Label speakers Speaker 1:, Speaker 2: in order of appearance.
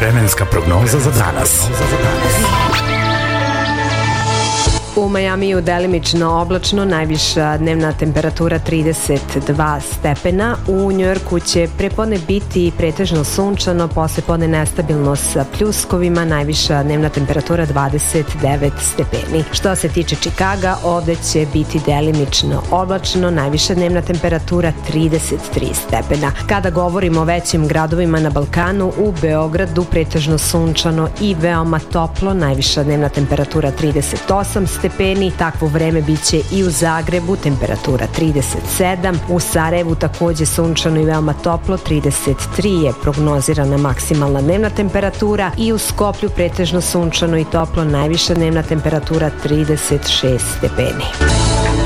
Speaker 1: Vremenska prognoza za danas.
Speaker 2: U Majamiju delimično oblačno, najviša dnevna temperatura 32 stepena. U Njujorku će prepodne biti pretežno sunčano, posle podne nestabilno sa pljuskovima, najviša dnevna temperatura 29 stepeni. Što se tiče Čikaga, ovde će biti delimično oblačno, najviša dnevna temperatura 33 stepena. Kada govorimo o većim gradovima na Balkanu, u Beogradu pretežno sunčano i veoma toplo, najviša dnevna temperatura 38 stepeni, takvo vreme biće i u Zagrebu, temperatura 37, u Sarajevu takođe sunčano i veoma toplo, 33 je prognozirana maksimalna dnevna temperatura i u Skoplju pretežno sunčano i toplo, najviša dnevna temperatura 36 stepeni.